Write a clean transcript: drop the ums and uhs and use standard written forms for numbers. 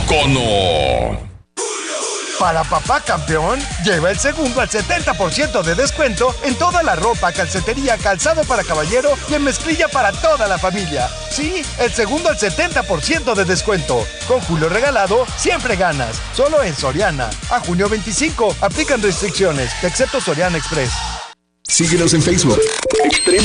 Cono. Para papá campeón, lleva el segundo al 70% de descuento en toda la ropa, calcetería, calzado para caballero y en mezclilla para toda la familia. Sí, el segundo al 70% de descuento. Con Julio Regalado, siempre ganas. Solo en Soriana. A junio 25, aplican restricciones, excepto Soriana Express. Síguenos en Facebook. Extreme